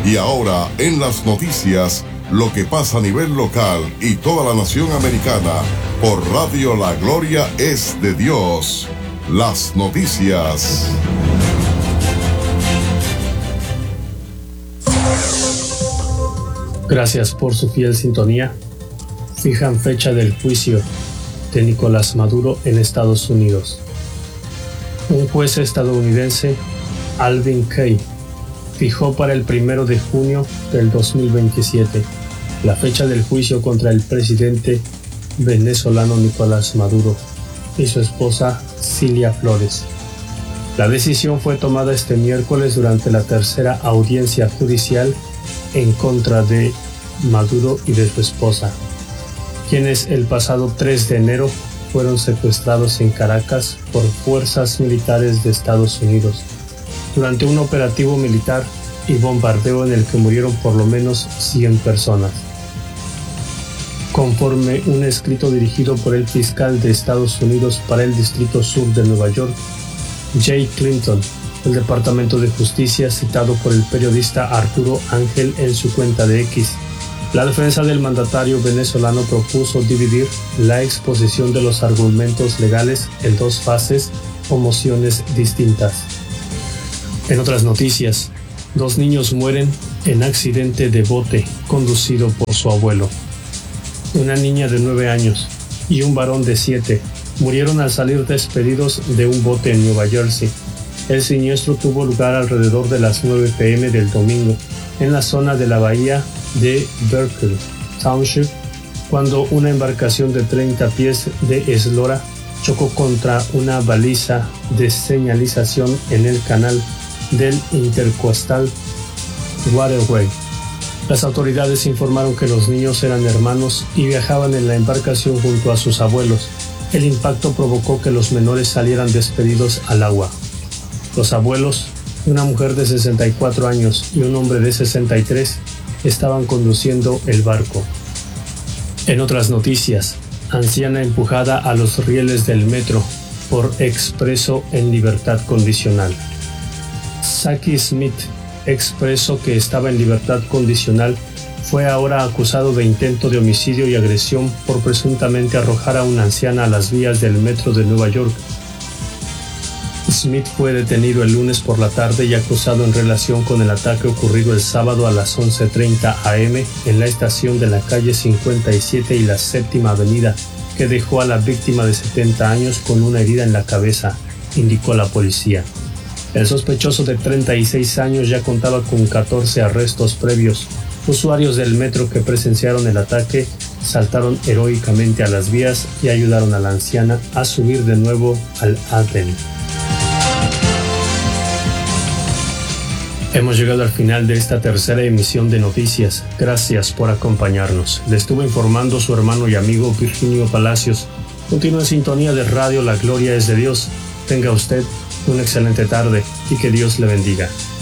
Y ahora, en las noticias, lo que pasa a nivel local y toda la nación americana, por Radio La Gloria es de Dios. Las noticias. Gracias por su fiel sintonía. Fijan fecha del juicio de Nicolás Maduro en Estados Unidos. Un juez estadounidense, Alvin Kay, fijó para el 1 de junio del 2027 la fecha del juicio contra el presidente venezolano Nicolás Maduro y su esposa Cilia Flores. La decisión fue tomada este miércoles durante la tercera audiencia judicial en contra de Maduro y de su esposa, quienes el pasado 3 de enero fueron secuestrados en Caracas por fuerzas militares de Estados Unidos durante un operativo militar y bombardeo en el que murieron por lo menos 100 personas. Conforme un escrito dirigido por el fiscal de Estados Unidos para el Distrito Sur de Nueva York, Jay Clinton, el Departamento de Justicia citado por el periodista Arturo Ángel en su cuenta de X, la defensa del mandatario venezolano propuso dividir la exposición de los argumentos legales en 2 fases o mociones distintas. En otras noticias, 2 niños mueren en accidente de bote conducido por su abuelo. Una niña de 9 años y un varón de 7 murieron al salir despedidos de un bote en Nueva Jersey. El siniestro tuvo lugar alrededor de las 9 p.m. del domingo, en la zona de la bahía de Berkeley Township, cuando una embarcación de 30 pies de eslora chocó contra una baliza de señalización en el canal del Intercoastal Waterway. Las autoridades informaron que los niños eran hermanos y viajaban en la embarcación junto a sus abuelos. El impacto provocó que los menores salieran despedidos al agua. Los abuelos, una mujer de 64 años y un hombre de 63, estaban conduciendo el barco. En otras noticias, anciana empujada a los rieles del metro por expreso en libertad condicional. Saki Smith, expreso que estaba en libertad condicional, fue ahora acusado de intento de homicidio y agresión por presuntamente arrojar a una anciana a las vías del metro de Nueva York. Smith fue detenido el lunes por la tarde y acusado en relación con el ataque ocurrido el sábado a las 11:30 am en la estación de la calle 57 y la Séptima Avenida, que dejó a la víctima de 70 años con una herida en la cabeza, indicó la policía. El sospechoso de 36 años ya contaba con 14 arrestos previos. Usuarios del metro que presenciaron el ataque saltaron heroicamente a las vías y ayudaron a la anciana a subir de nuevo al andén. Hemos llegado al final de esta tercera emisión de noticias. Gracias por acompañarnos. Le estuvo informando su hermano y amigo Virginio Palacios. Continúe en sintonía de Radio La Gloria es de Dios. Tenga usted una excelente tarde y que Dios le bendiga.